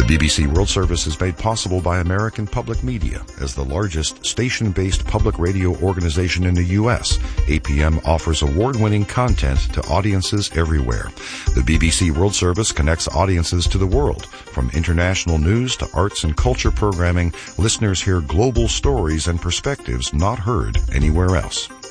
BBC World Service is made possible by American Public Media. As the largest station-based public radio organization in the U.S., APM offers award-winning content to audiences everywhere. The BBC World Service connects audiences to the world. From international news to arts and culture programming, listeners hear global stories and perspectives not heard anywhere else.